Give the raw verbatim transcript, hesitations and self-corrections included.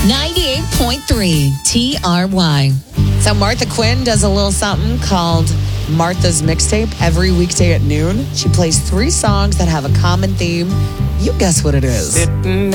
ninety-eight point three T R Y. So Martha Quinn does a little something called Martha's Mixtape every weekday at noon. She plays three songs that have a common theme. You guess what it is. Sitting